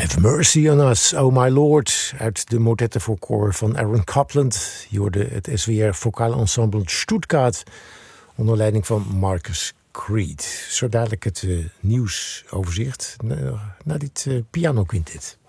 Have Mercy on Us, Oh My Lord, uit de motetten voor koor van Aaron Copland. Je hoorde het SWR Vocaal Ensemble Stuttgart onder leiding van Marcus Creed. Zo dadelijk het nieuwsoverzicht na dit pianoquintet.